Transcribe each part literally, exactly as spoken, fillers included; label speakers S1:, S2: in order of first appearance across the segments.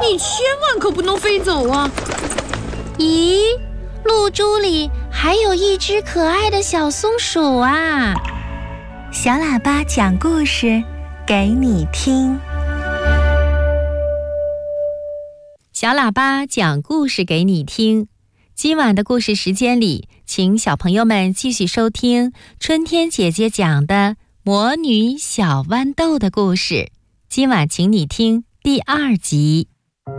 S1: 你千万可不能飞走啊！
S2: 咦，露珠里还有一只可爱的小松鼠啊！
S3: 小喇叭讲故事给你听。
S4: 小喇叭讲故事给你听。今晚的故事时间里，请小朋友们继续收听春天姐姐讲的魔女小豌豆的故事。今晚请你听第二集。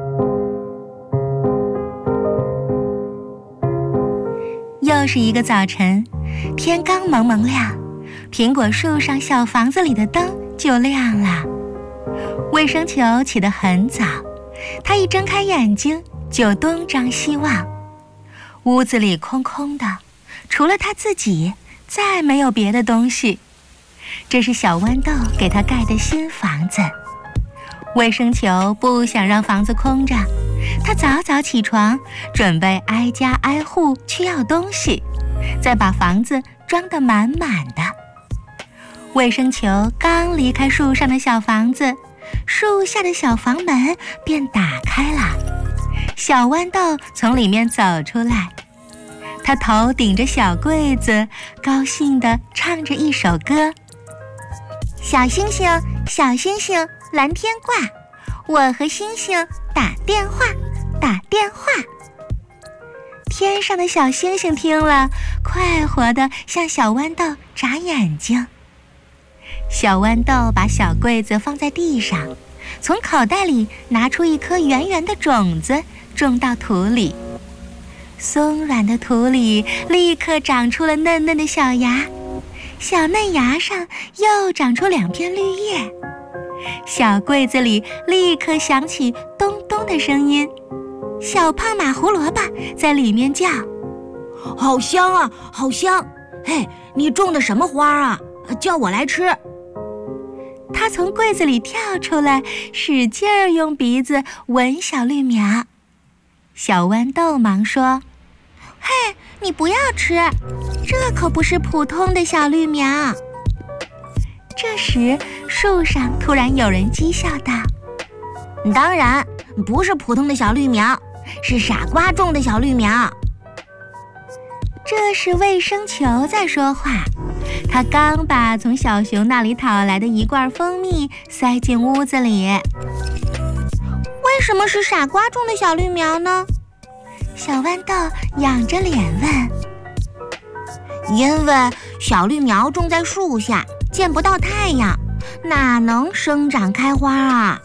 S3: 又是一个早晨，天刚蒙蒙亮，苹果树上小房子里的灯就亮了。卫生球起得很早，他一睁开眼睛就东张西望。屋子里空空的，除了他自己，再没有别的东西。这是小豌豆给他盖的新房子。卫生球不想让房子空着，他早早起床，准备挨家挨户去要东西，再把房子装得满满的。卫生球刚离开树上的小房子，树下的小房门便打开了，小豌豆从里面走出来，他头顶着小柜子，高兴地唱着一首歌：小星星，小星星，蓝天挂，我和星星打电话，打电话。天上的小星星听了，快活地向小豌豆眨眼睛。小豌豆把小柜子放在地上，从口袋里拿出一颗圆圆的种子，种到土里。松软的土里立刻长出了嫩嫩的小芽，小嫩芽上又长出两片绿叶。小柜子里立刻响起咚咚的声音，小胖马胡萝卜在里面叫：
S5: 好香啊，好香！嘿，你种的什么花啊？叫我来吃。
S3: 他从柜子里跳出来，使劲儿用鼻子闻小绿苗。小豌豆忙说：嘿，你不要吃，这可不是普通的小绿苗。这时树上突然有人讥笑道：
S5: 当然不是普通的小绿苗，是傻瓜种的小绿苗。
S3: 这是卫生球在说话，他刚把从小熊那里讨来的一罐蜂蜜塞进屋子里。
S2: 为什么是傻瓜种的小绿苗呢？
S3: 小豌豆仰着脸问。
S5: 因为小绿苗种在树下，见不到太阳，哪能生长开花啊？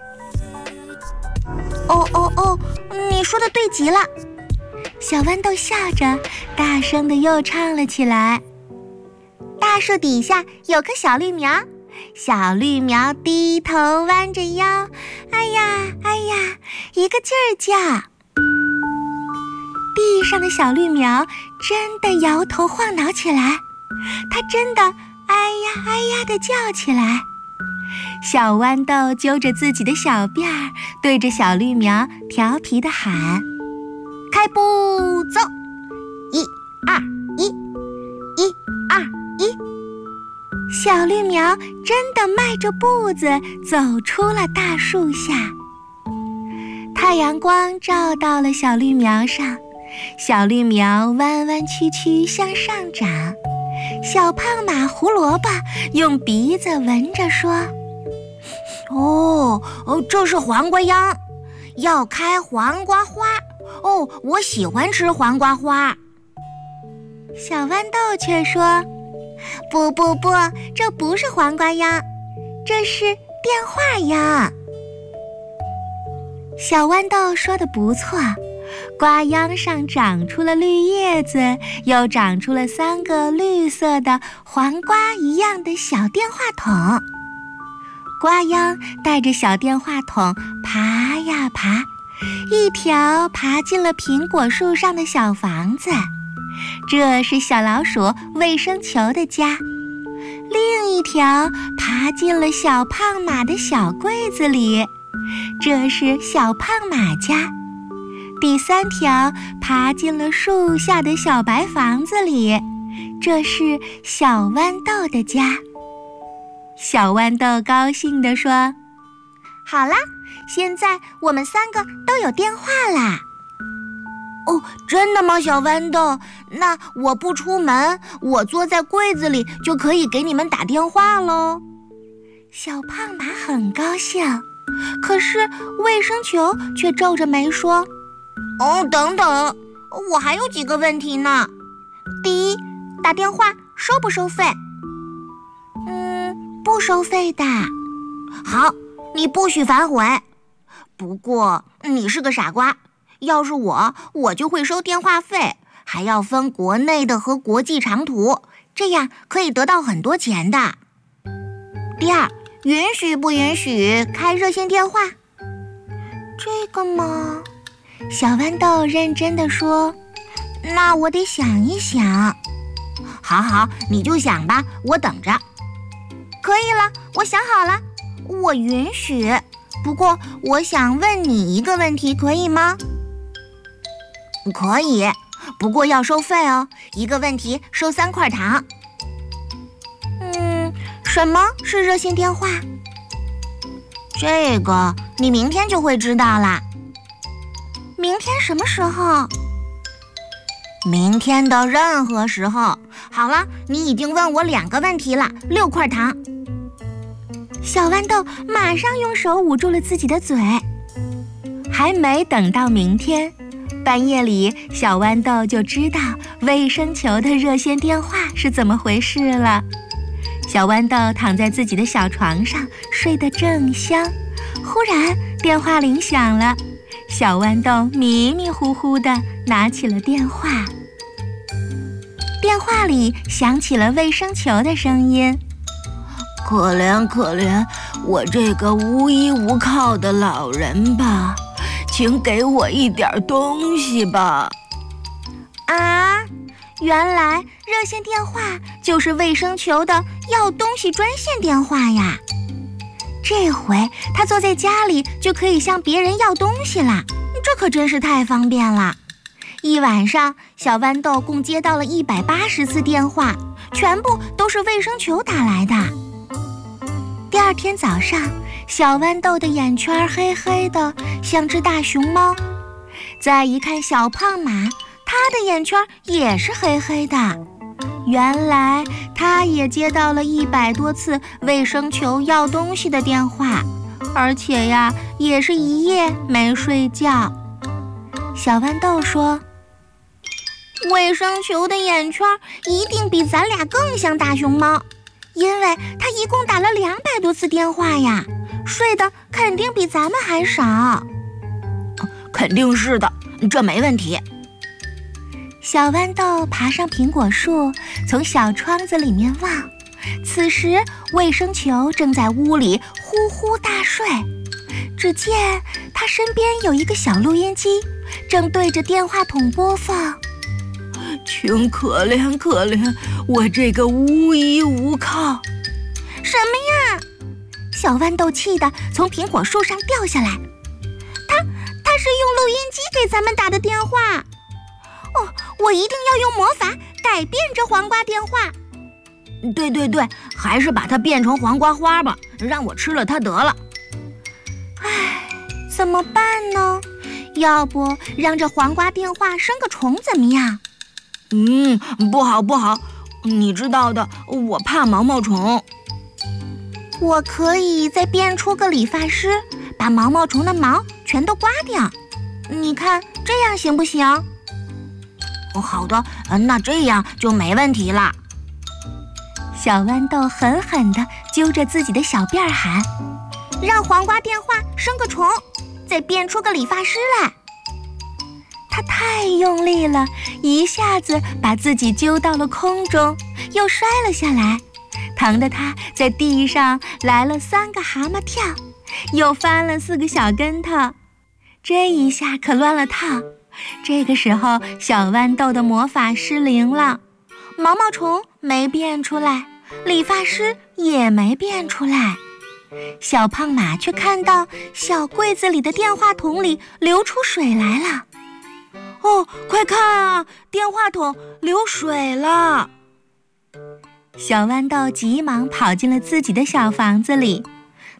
S2: 哦哦哦，你说的对极了。
S3: 小豌豆笑着，大声地又唱了起来：
S2: 大树底下有棵小绿苗，小绿苗低头弯着腰，哎呀哎呀，一个劲儿叫。
S3: 地上的小绿苗真的摇头晃脑起来，它真的哎呀哎呀地叫起来。小豌豆揪着自己的小辫儿，对着小绿苗调皮地喊：
S5: 开步走，一二一，一二一。
S3: 小绿苗真的迈着步子走出了大树下。太阳光照到了小绿苗上，小绿苗弯弯曲曲向上长。小胖马胡萝卜用鼻子闻着说：
S5: 哦哦，这是黄瓜秧，要开黄瓜花哦，我喜欢吃黄瓜花。
S3: 小豌豆却说：
S2: 不不不，这不是黄瓜秧，这是电话秧。
S3: 小豌豆说得不错，瓜秧上长出了绿叶子，又长出了三个绿色的黄瓜一样的小电话筒。瓜秧带着小电话筒爬呀爬，一条爬进了苹果树上的小房子，这是小老鼠卫生球的家。另一条爬进了小胖马的小柜子里，这是小胖马家。第三条爬进了树下的小白房子里，这是小豌豆的家。小豌豆高兴地说：
S2: 好啦， 现在我们三个都有电话啦。
S5: 哦，真的吗，小豌豆？那我不出门，我坐在柜子里就可以给你们打电话喽。
S2: 小胖马很高兴，可是卫生球却皱着眉说：
S5: 哦，等等，我还有几个问题呢。
S2: 第一，打电话收不收费？嗯，不收费的。
S5: 好，你不许反悔。不过你是个傻瓜，要是我，我就会收电话费，还要分国内的和国际长途，这样可以得到很多钱的。第二，允许不允许开热线电话？
S2: 这个嘛，小豌豆认真地说，那我得想一想。
S5: 好好，你就想吧，我等着。
S2: 可以了，我想好了，我允许。不过我想问你一个问题，可以吗？
S5: 可以，不过要收费哦，一个问题收三块糖。
S2: 嗯，什么是热线电话？
S5: 这个你明天就会知道啦。
S2: 明天什么时候？
S5: 明天的任何时候。好了，你已经问我两个问题了，六块糖。
S2: 小豌豆马上用手捂住了自己的嘴。
S3: 还没等到明天，半夜里小豌豆就知道卫生球的热线电话是怎么回事了。小豌豆躺在自己的小床上，睡得正香。忽然电话铃响了，小豌豆迷迷糊糊地拿起了电话。电话里响起了卫生球的声音：
S5: 可怜可怜我这个无依无靠的老人吧，请给我一点东西吧。
S2: 啊，原来热线电话就是卫生球的要东西专线电话呀。这回他坐在家里就可以向别人要东西啦，这可真是太方便了。一晚上，小豌豆共接到了一百八十次电话，全部都是卫生球打来的。第二天早上，小豌豆的眼圈黑黑的，像只大熊猫。再一看小胖马，他的眼圈也是黑黑的。原来他也接到了一百多次卫生球要东西的电话，而且呀，也是一夜没睡觉。小豌豆说：卫生球的眼圈一定比咱俩更像大熊猫，因为他一共打了两百多次电话呀，睡的肯定比咱们还少。
S5: 肯定是的，这没问题。
S2: 小豌豆爬上苹果树，从小窗子里面望，此时卫生球正在屋里呼呼大睡。只见他身边有一个小录音机，正对着电话筒播放：
S5: 请可怜可怜我这个无依无靠。
S2: 什么呀？小豌豆气得从苹果树上掉下来。他他是用录音机给咱们打的电话。哦，我一定要用魔法改变这黄瓜电话。
S5: 对对对，还是把它变成黄瓜花吧，让我吃了它得了。
S2: 唉，怎么办呢？要不让这黄瓜电话生个虫怎么样？
S5: 嗯，不好不好，你知道的，我怕毛毛虫。
S2: 我可以再变出个理发师，把毛毛虫的毛全都刮掉。你看这样行不行？
S5: 好的，那这样就没问题了。
S3: 小豌豆狠狠地揪着自己的小辫儿喊：
S2: 让黄瓜电话生个虫，再变出个理发师来。
S3: 他太用力了，一下子把自己揪到了空中，又摔了下来，疼得他在地上来了三个蛤蟆跳，又翻了四个小跟头。这一下可乱了套。这个时候，小豌豆的魔法失灵了，
S2: 毛毛虫没变出来，理发师也没变出来。小胖马却看到小柜子里的电话筒里流出水来了。
S5: 哦，快看啊，电话筒流水了！
S3: 小豌豆急忙跑进了自己的小房子里，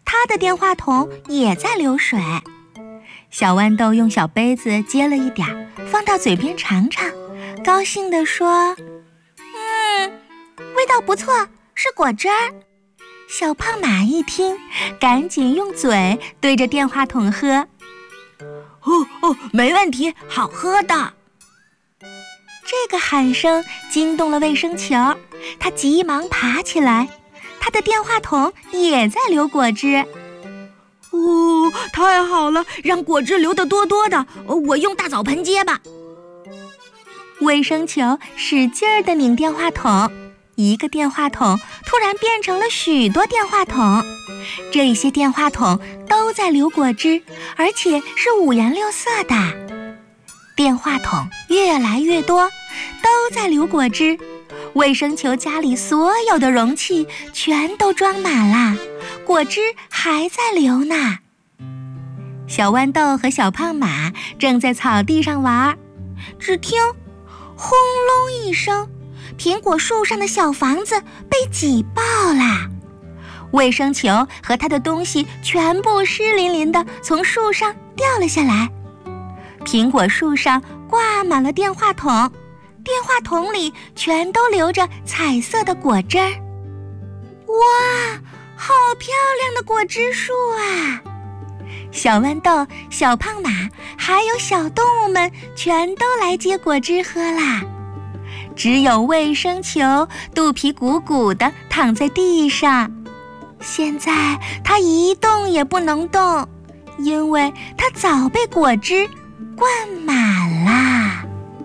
S2: 他的电话筒也在流水。小豌豆用小杯子接了一点，放到嘴边尝尝，高兴地说：“嗯，味道不错，是果汁儿。”小胖马一听，赶紧用嘴对着电话筒喝。哦哦，没问题，好喝的。这个喊声惊动了卫生球，他急忙爬起来，他的电话筒也在流果汁。哦，太好了，让果汁流得多多的，我用大澡盆接吧。卫生球使劲儿地拧电话筒，一个电话筒突然变成了许多电话筒，这些电话筒都在流果汁，而且是五颜六色的。电话筒越来越多，都在流果汁，卫生球家里所有的容器全都装满了，果汁还在流呢。小豌豆和小胖马正在草地上玩，只听轰隆一声，苹果树上的小房子被挤爆了，卫生球和它的东西全部湿淋淋的从树上掉了下来。苹果树上挂满了电话筒，电话筒里全都流着彩色的果汁儿。哇，好漂亮的果汁树啊！小豌豆、小胖马还有小动物们全都来接果汁喝啦。只有卫生球肚皮鼓鼓地躺在地上，现在它一动也不能动，因为它早被果汁灌满啦。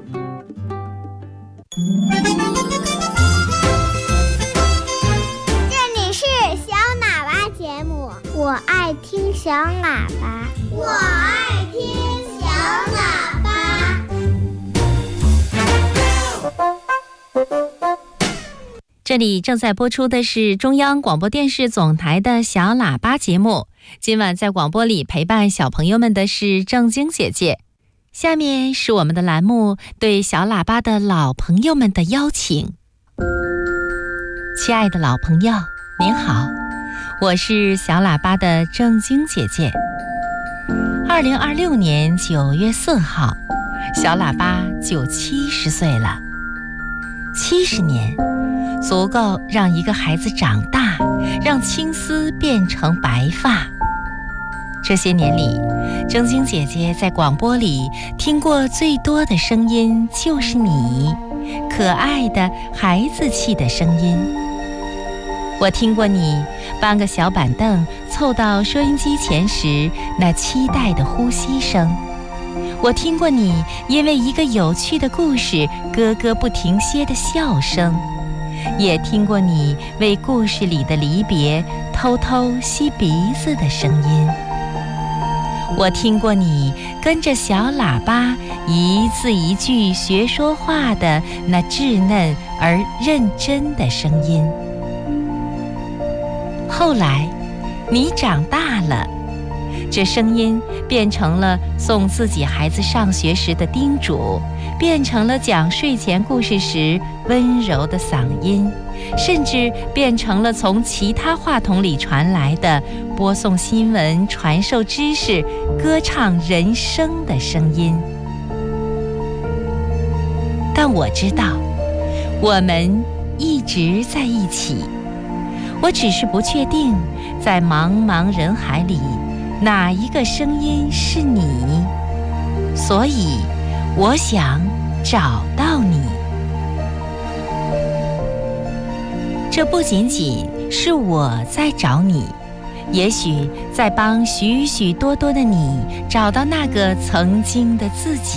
S6: 这里是小喇叭节目，我爱听小喇叭，我爱听小喇叭。
S4: 这里正在播出的是中央广播电视总台的小喇叭节目。今晚在广播里陪伴小朋友们的是正晶姐姐。下面是我们的栏目对小喇叭的老朋友们的邀请。亲爱的老朋友，您好，我是小喇叭的正晶姐姐。二零二六年九月四号，小喇叭就七十岁了。七十年，足够让一个孩子长大，让青丝变成白发。这些年里，正晶姐姐在广播里听过最多的声音就是你，可爱的孩子气的声音。我听过你搬个小板凳凑到收音机前时那期待的呼吸声，我听过你因为一个有趣的故事咯咯不停歇的笑声，也听过你为故事里的离别偷偷吸鼻子的声音。我听过你跟着小喇叭一字一句学说话的那稚嫩而认真的声音。后来你长大了，这声音变成了送自己孩子上学时的叮嘱，变成了讲睡前故事时温柔的嗓音，甚至变成了从其他话筒里传来的播送新闻、传授知识、歌唱人生的声音。但我知道，我们一直在一起，我只是不确定，在茫茫人海里，哪一个声音是你？所以，我想找到你。这不仅仅是我在找你，也许在帮许许多多的你找到那个曾经的自己。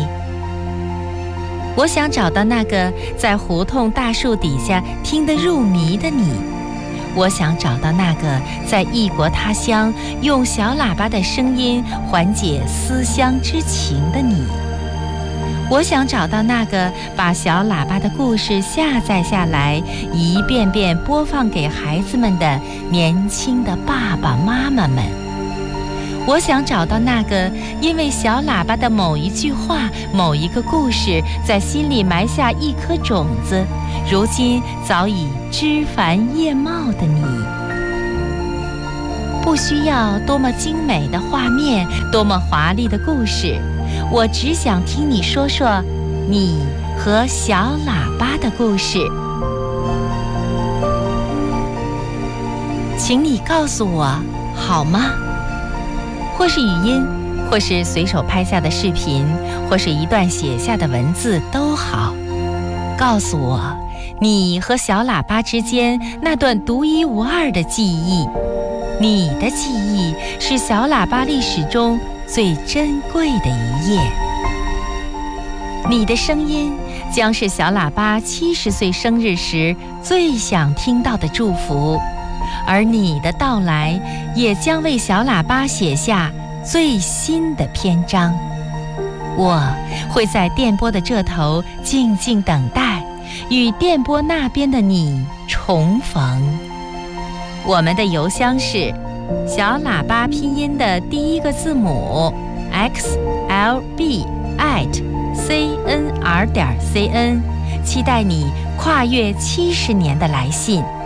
S4: 我想找到那个在胡同大树底下听得入迷的你。我想找到那个在异国他乡用小喇叭的声音缓解思乡之情的你。我想找到那个把小喇叭的故事下载下来，一遍遍播放给孩子们的年轻的爸爸妈妈们。我想找到那个因为小喇叭的某一句话、某一个故事，在心里埋下一颗种子，如今早已枝繁叶茂的你。 不需要多么精美的画面，多么华丽的故事，我只想听你说说你和小喇叭的故事。请你告诉我好吗？或是语音，或是随手拍下的视频，或是一段写下的文字都好。告诉我你和小喇叭之间那段独一无二的记忆。你的记忆是小喇叭历史中最珍贵的一页。你的声音将是小喇叭七十岁生日时最想听到的祝福，而你的到来也将为小喇叭写下最新的篇章。我会在电波的这头静静等待，与电波那边的你重逢。我们的邮箱是小喇叭拼音的第一个字母 x l b at c n r 点 c n， 期待你跨越七十年的来信。